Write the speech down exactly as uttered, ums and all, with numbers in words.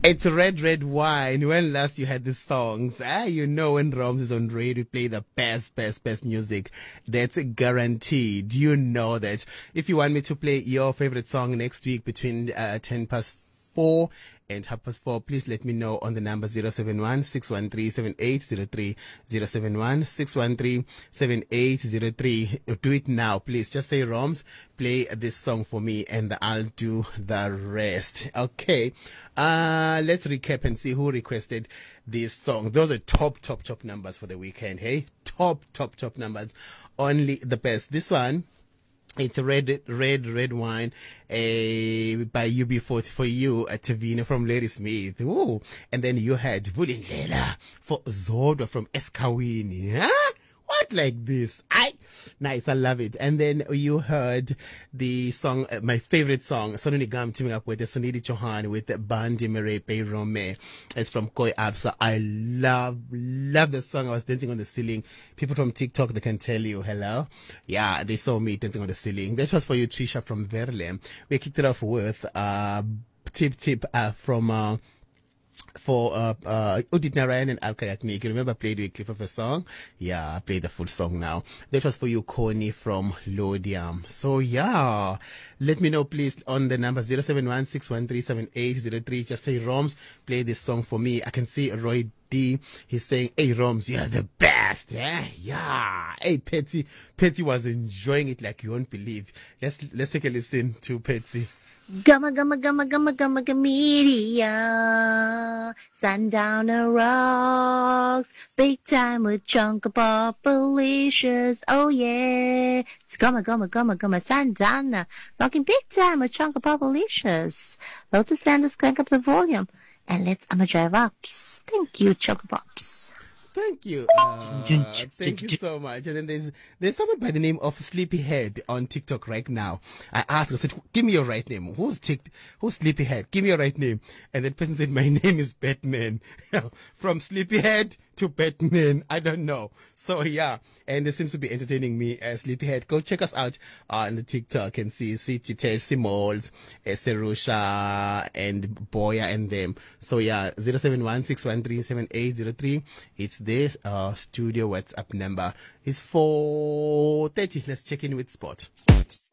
It's Red Red Wine. When last you had the songs, ah, you know when Roms is on radio, play the best, best, best music. That's guaranteed. You know that. If you want me to play your favorite song next week between uh, ten past four and half past four, please let me know on the number zero seven one, six one three, seven eight zero three, zero seven one, six one three, seven eight zero three. Do it now, please. Just say, Roms, play this song for me and I'll do the rest. Okay. Uh, let's recap and see who requested this song. Those are top, top, top numbers for the weekend. Hey, top, top, top numbers. Only the best. This one, it's a red, red, red wine, uh, by U B forty for you, uh, Tavina from Lady Smith. Ooh. And then you had Vulindlela for Zodwa from Eskawini. Huh? What like this? I, nice. I love it. And then you heard the song, uh, my favorite song, Sonuni Gam teaming up with the Sonidi Chohan with the Bandi Merepe Rome. It's from Koi Absa. I love, love the song. I was dancing on the ceiling. People from TikTok, they can tell you, hello. Yeah, they saw me dancing on the ceiling. That was for you, Trisha from Verle. We kicked it off with, uh, Tip Tip, uh, from, uh, for uh uh Udit Narayan and Alka Yagnik. You remember I played you a clip of a song? Yeah, I played the full song now. That was for you, Connie from Lodium. So yeah, let me know please on the number zero seven one, six one three, seven eight zero three. Just say, Roms, play this song for me. I can see Roy D. He's saying, hey Roms, you're the best. Eh? Yeah. Hey Patsy. Patsy was enjoying it like you won't believe. Let's let's take a listen to Patsy. Gumma, gumma, gumma, gumma, gumma, gamedia. Sundowner rocks. Big time with chunk of populicious. Oh yeah. It's gumma, gumma, gumma, gumma, Sundowner. Rocking big time with chunk of populicious. Lotus Landers, crank up the volume. And let's I'ma drive ups. Thank you, Chocopops. Thank you. Uh, thank you so much. And then there's there's someone by the name of Sleepyhead on TikTok right now. I asked, I said, give me your right name. Who's tick, who's Sleepyhead? Give me your right name. And that person said, my name is Batman. From Sleepyhead to Batman. I don't know. So yeah. And it seems to be entertaining me as Sleepyhead. Go check us out on the TikTok and see, see Chitesh, see Moles, Serusha, and Boya and them. So yeah, zero seven one, six one three, seven eight zero three. It's this uh studio WhatsApp number. It's four thirty. Let's check in with Sport.